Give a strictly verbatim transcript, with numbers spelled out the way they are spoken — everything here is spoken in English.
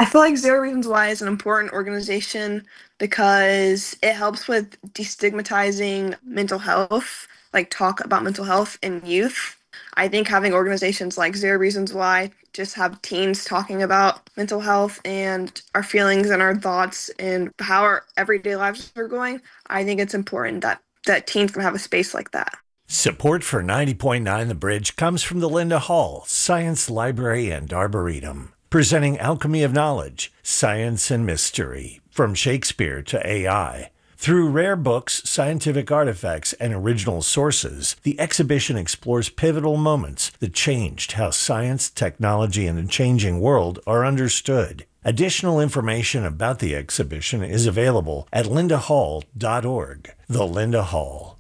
I feel like Zero Reasons Why is an important organization because it helps with destigmatizing mental health, like talk about mental health in youth. I think having organizations like Zero Reasons Why just have teens talking about mental health and our feelings and our thoughts and how our everyday lives are going. I think it's important that that teens can have a space like that. Support for ninety point nine The Bridge comes from the Linda Hall Science Library and Arboretum, presenting Alchemy of Knowledge, Science and Mystery, from Shakespeare to A I. Through rare books, scientific artifacts, and original sources, the exhibition explores pivotal moments that changed how science, technology, and the changing world are understood. Additional information about the exhibition is available at linda hall dot org. The Linda Hall.